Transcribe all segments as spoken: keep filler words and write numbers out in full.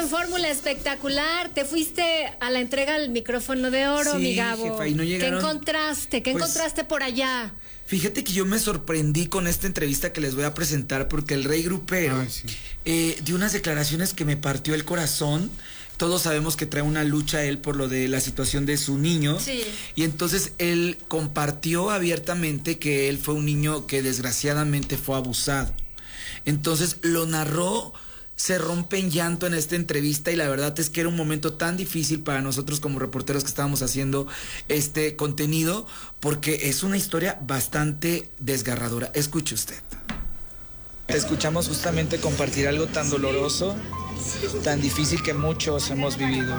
en fórmula espectacular. Te fuiste a la entrega del micrófono de oro, sí, mi Gabo. Jefa, y no llegaron. ¿Qué encontraste? ¿Qué pues, encontraste por allá? Fíjate que yo me sorprendí con esta entrevista que les voy a presentar porque el Rey Grupero Ay, sí. eh, dio unas declaraciones que me partió el corazón. Todos sabemos que trae una lucha él por lo de la situación de su niño. Sí. Y entonces él compartió abiertamente que él fue un niño que desgraciadamente fue abusado. Entonces lo narró, se rompe en llanto en esta entrevista y la verdad es que era un momento tan difícil para nosotros como reporteros que estábamos haciendo este contenido porque es una historia bastante desgarradora. Escuche usted. Te escuchamos justamente compartir algo tan doloroso, tan difícil que muchos hemos vivido.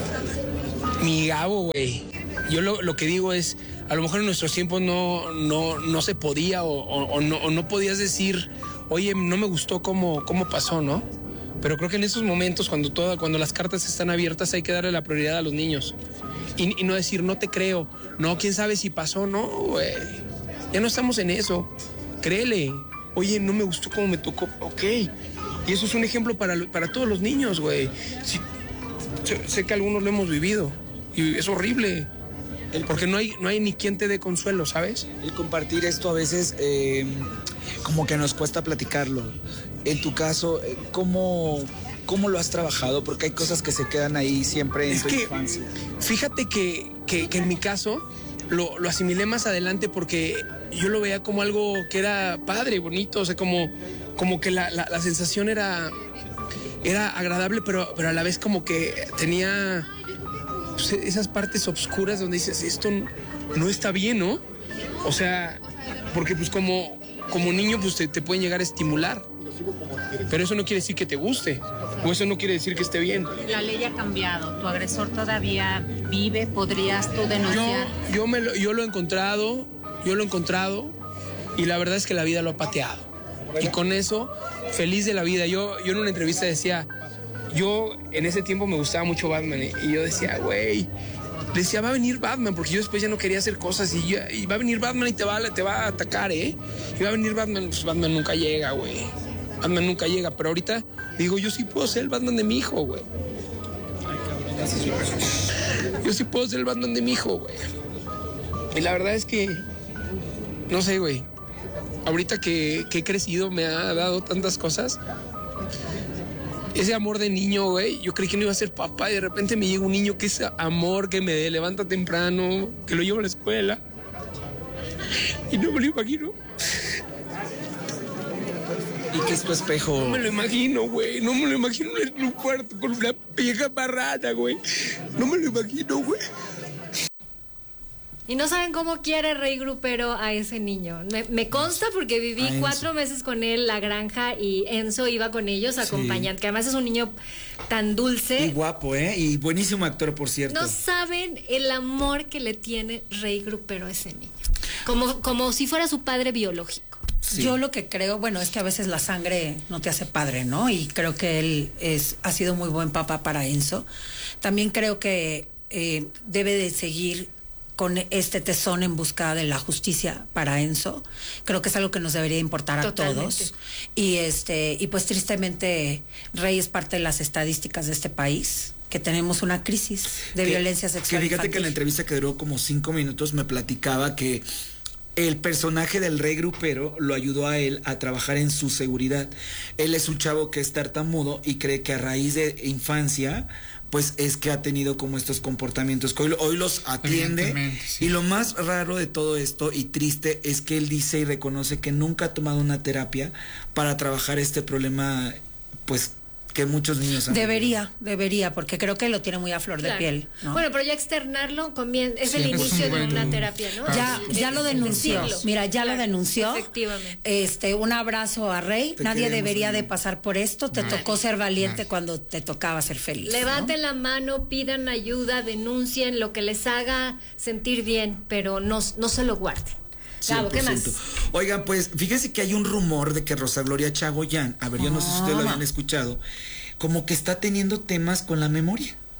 Mi Gabo, güey. Yo lo, lo que digo es, a lo mejor en nuestros tiempos no, no, no se podía o, o, o, no, o no podías decir, oye, no me gustó cómo, cómo pasó, ¿no? Pero creo que en esos momentos, cuando, toda, cuando las cartas están abiertas, hay que darle la prioridad a los niños. Y, y no decir, no te creo, no, quién sabe si pasó, no, güey. Ya no estamos en eso. Créele. Oye, no me gustó cómo me tocó, ok. Y eso es un ejemplo para, para todos los niños, güey. Sí, sé, sé que algunos lo hemos vivido y es horrible. El, porque no hay, no hay ni quien te dé consuelo, ¿sabes? El compartir esto a veces eh, como que nos cuesta platicarlo. En tu caso, ¿cómo, cómo lo has trabajado? Porque hay cosas que se quedan ahí siempre en es tu que, infancia. Fíjate que, que, que en mi caso lo, lo asimilé más adelante porque yo lo veía como algo que era padre, bonito, o sea, como, como que la, la, la sensación era, era agradable, pero, pero a la vez como que tenía pues, esas partes oscuras donde dices, esto no está bien, ¿no? O sea, porque pues como, como niño pues te, te pueden llegar a estimular, pero eso no quiere decir que te guste, o eso no quiere decir que esté bien. La ley ha cambiado, tu agresor todavía vive, ¿podrías tú denunciar? Yo, yo, me lo, yo lo he encontrado... Yo lo he encontrado y la verdad es que la vida lo ha pateado. Y con eso, feliz de la vida. Yo, yo en una entrevista decía, yo en ese tiempo me gustaba mucho Batman. Y yo decía, güey, decía, va a venir Batman, porque yo después ya no quería hacer cosas. Y, yo, y va a venir Batman y te va, te va a atacar, ¿eh? Y va a venir Batman, pues Batman nunca llega, güey. Batman nunca llega, pero ahorita digo, yo sí puedo ser el Batman de mi hijo, güey. Yo sí puedo ser el Batman de mi hijo, güey. Y la verdad es que no sé, güey. Ahorita que, que he crecido me ha dado tantas cosas. Ese amor de niño, güey. Yo creí que no iba a ser papá y de repente me llega un niño que es amor, que me levanta temprano, que lo llevo a la escuela. Y no me lo imagino. ¿Y qué es tu espejo? No me lo imagino, güey. No me lo imagino en un cuarto con una vieja marrana, güey. No me lo imagino, güey. Y no saben cómo quiere Rey Grupero a ese niño. Me, me consta porque viví cuatro meses con él, la granja, y Enzo iba con ellos acompañando, sí. Que además es un niño tan dulce. Y guapo, ¿eh? Y buenísimo actor, por cierto. No saben el amor que le tiene Rey Grupero a ese niño. Como, como si fuera su padre biológico. Sí. Yo lo que creo, bueno, es que a veces la sangre no te hace padre, ¿no? Y creo que él es, ha sido muy buen papá para Enzo. También creo que eh, debe de seguir con este tesón en busca de la justicia para Enzo. Creo que es algo que nos debería importar Totalmente. a todos. Y este, y pues tristemente Rey es parte de las estadísticas de este país, que tenemos una crisis de que, violencia sexual. Que fíjate infantil. Que en la entrevista que duró como cinco minutos me platicaba que el personaje del Rey Grupero lo ayudó a él a trabajar en su seguridad. Él es un chavo que es tartamudo y cree que a raíz de infancia pues es que ha tenido como estos comportamientos que hoy, hoy los atiende. Sí. Y lo más raro de todo esto y triste es que él dice y reconoce que nunca ha tomado una terapia para trabajar este problema, pues que muchos niños han debería, vivido. debería, porque creo que lo tiene muy a flor claro. de piel, ¿no? Bueno, pero ya externarlo comien- es sí, el inicio es de una buen... terapia, ¿no? Ya, es, ya es, lo denunció. Mira, ya claro, lo denunció. Efectivamente. Este, un abrazo a Rey. Te Nadie debería bien. de pasar por esto. Te no. tocó ser valiente no. cuando te tocaba ser feliz. Levanten ¿no? la mano, pidan ayuda, denuncien lo que les haga sentir bien, pero no, no se lo guarden. Claro, ¿qué más? Oigan, pues fíjese que hay un rumor de que Rosa Gloria Chagoyán, a ver, yo no sé si ustedes lo habían escuchado, como que está teniendo temas con la memoria.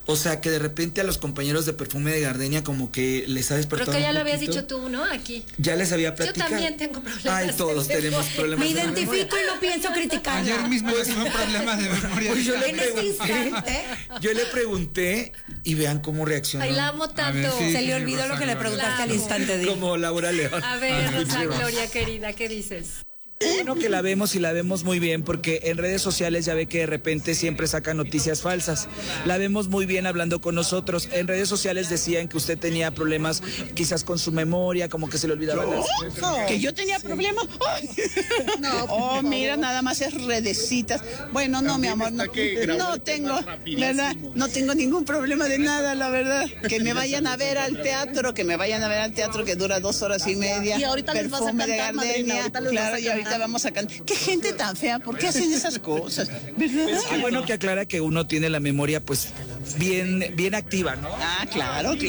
O sea, que de repente a los compañeros de Perfume de Gardenia como que les ha despertado. Creo que ya un lo habías poquito. dicho tú, ¿no? Aquí. Ya les había platicado. Yo también tengo problemas. Ay, todos de tenemos memoria. problemas. Me de identifico memoria. y no pienso criticarla. Ayer mismo yo tuve problemas de memoria. Pues yo le En este pregunté, instante. yo le pregunté y vean cómo reaccionó. Ay, la amo tanto. ver, sí. Se le olvidó lo que le preguntaste al instante de. Como Laura León. A ver, Rosa Gloria querida, ¿qué dices? Bueno, que la vemos y la vemos muy bien porque en redes sociales ya ve que de repente siempre saca noticias falsas. La vemos muy bien hablando con nosotros. En redes sociales decían que usted tenía problemas quizás con su memoria, como que se le olvidaban las... ¿Que yo tenía problemas? Ay. No, oh, mira, nada más es redecitas. Bueno, no, mi amor, no, no tengo, ¿verdad? No tengo ningún problema de nada, la verdad. Que me vayan a ver al teatro, que me vayan a ver al teatro que dura dos horas y media. Y ahorita les vas a Perfume de cantar, Gardenia. madrina, ahorita les Claro, vas a y ahorita vamos a cantar. Qué gente tan fea, ¿por qué hacen esas cosas? ¿Verdad? Qué bueno que aclara que uno tiene la memoria pues bien, bien activa, ¿no? Ah, claro, claro.